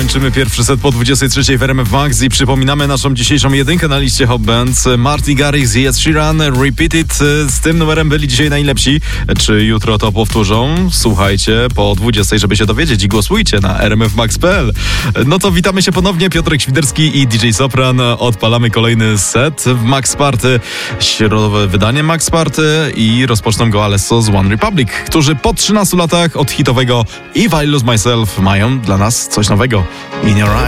Kończymy pierwszy set po 23 w RMF Max i przypominamy naszą dzisiejszą jedynkę na liście Hot Bands. Marty Garrix i Ed Sheeran, Repeat It. Z tym numerem byli dzisiaj najlepsi. Czy jutro to powtórzą? Słuchajcie po 20, żeby się dowiedzieć i głosujcie na rmfmax.pl. No to witamy się ponownie. Piotrek Świderski i DJ Sopran. Odpalamy kolejny set w Max Party. Środowe wydanie Max Party i rozpoczną go Alesso z One Republic, którzy po 13 latach od hitowego If I Lose Myself mają dla nas coś nowego. In Your Eyes.